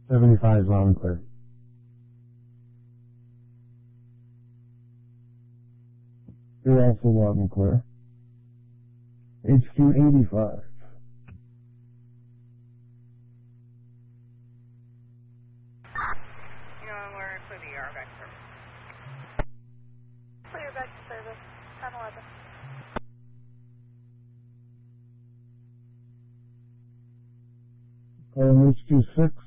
75 is loud and clear. You're also loud and clear. HQ 85. We're clear the ER back service. Clear back to service, 1011. HQ 6.